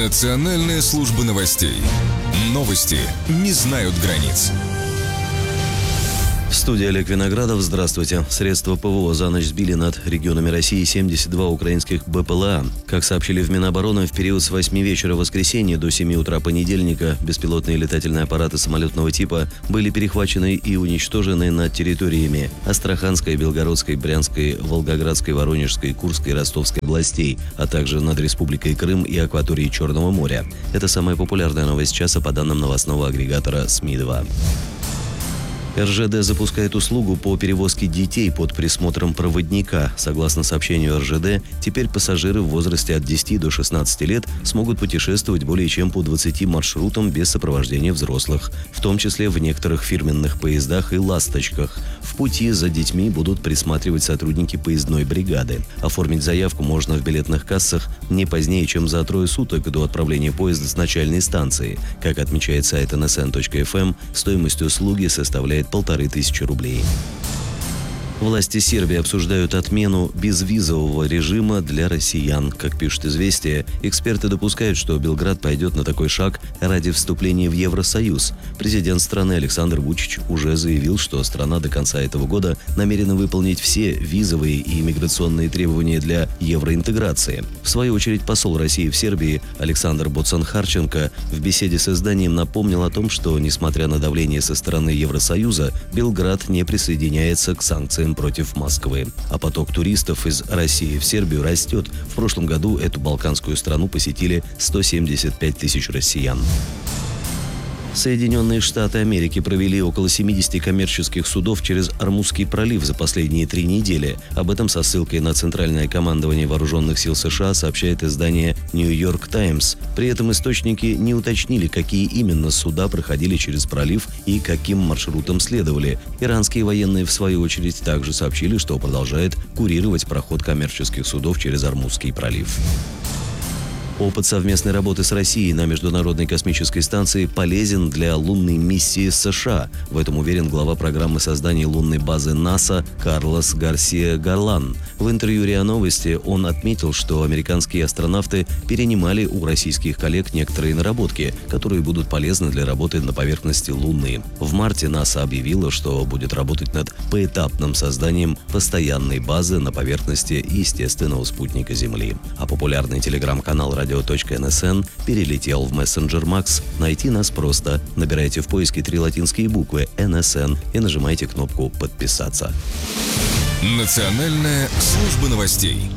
Национальная служба новостей. Новости не знают границ. В студии Олег Виноградов. Здравствуйте. Средства ПВО за ночь сбили над регионами России 72 украинских БПЛА. Как сообщили в Минобороны, в период с 8 вечера воскресенья до 7 утра понедельника беспилотные летательные аппараты самолетного типа были перехвачены и уничтожены над территориями Астраханской, Белгородской, Брянской, Волгоградской, Воронежской, Курской и Ростовской областей, а также над Республикой Крым и акваторией Черного моря. Это самая популярная новость часа по данным новостного агрегатора СМИ-2. РЖД запускает услугу по перевозке детей под присмотром проводника. Согласно сообщению РЖД, теперь пассажиры в возрасте от 10 до 16 лет смогут путешествовать более чем по 20 маршрутам без сопровождения взрослых, в том числе в некоторых фирменных поездах и «Ласточках». В пути за детьми будут присматривать сотрудники поездной бригады. Оформить заявку можно в билетных кассах не позднее, чем за 3 суток до отправления поезда с начальной станции. Как отмечает сайт nsn.fm, стоимость услуги составляет 1500 рублей. Власти Сербии обсуждают отмену безвизового режима для россиян. Как пишет «Известия», эксперты допускают, что Белград пойдет на такой шаг ради вступления в Евросоюз. Президент страны Александр Вучич уже заявил, что страна до конца этого года намерена выполнить все визовые и иммиграционные требования для евроинтеграции. В свою очередь, посол России в Сербии Александр Боцан-Харченко в беседе с изданием напомнил о том, что, несмотря на давление со стороны Евросоюза, Белград не присоединяется к санкциям против Москвы. А поток туристов из России в Сербию растет. В прошлом году эту балканскую страну посетили 175 тысяч россиян. Соединенные Штаты Америки провели около 70 коммерческих судов через Ормузский пролив за последние 3 недели. Об этом со ссылкой на Центральное командование Вооруженных сил США сообщает издание «Нью-Йорк Таймс». При этом источники не уточнили, какие именно суда проходили через пролив и каким маршрутом следовали. Иранские военные, в свою очередь, также сообщили, что продолжают курировать проход коммерческих судов через Ормузский пролив. Опыт совместной работы с Россией на Международной космической станции полезен для лунной миссии США. В этом уверен глава программы создания лунной базы НАСА Карлос Гарсия Гарлан. В интервью РИА Новости он отметил, что американские астронавты перенимали у российских коллег некоторые наработки, которые будут полезны для работы на поверхности Луны. В марте НАСА объявила, что будет работать над поэтапным созданием постоянной базы на поверхности естественного спутника Земли. А популярный телеграм-канал radio.nsn перелетел в мессенджер Макс. Найти нас просто. Набирайте в поиске 3 латинские буквы «НСН» и нажимайте кнопку «Подписаться». Национальная служба новостей.